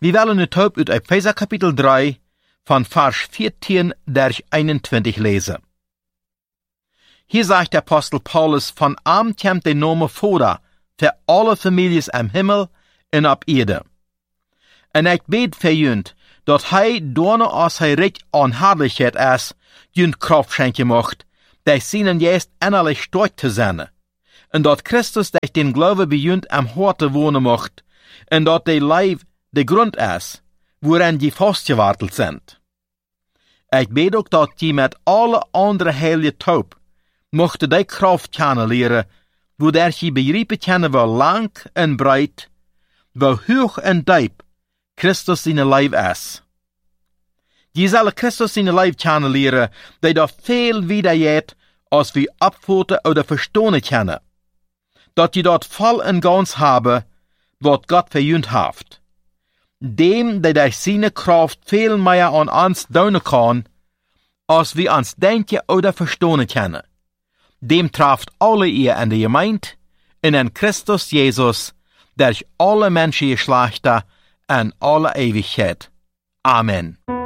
Wir wollen het hoop uit Epheser Kapitel 3 von Vers 14 durch 21 lesen. Hier sagt der Apostel Paulus, von ihm kommt der Name Vater für alle Families am Himmel en op aarde. En ik bid voor junt, dat hij doorne als hij recht aanhaardelijkheid is, junt kracht schenken mocht, dat zijnen juist innerlijk sterk te zijn, en dat Christus durch den Glaube bij junt am harte wonen mocht, en dat de lijf de grond is, waarin die vastgeworteld zijn. Ik bid ook dat die met alle andere heilige taub mochten die kracht kennen leren, waardoor je begrijpen kennen wel lang en breed, wel hoog en diep Christus zijn lijf is. Je zal Christus zijn lijf kennen leren, die dat veel wijder gaat, als we opvatten of verstaan kennen. Dat je dat vol en gans hebben, wat God verjunt heeft. Dem, die door zijn kracht veel meer aan ons doen kan, als we ons denken of verstaan kennen. Dem treft alle eer in de gemeente en in Christus Jezus, durch alle menschengeslachten en alle eeuwigheid. Amen.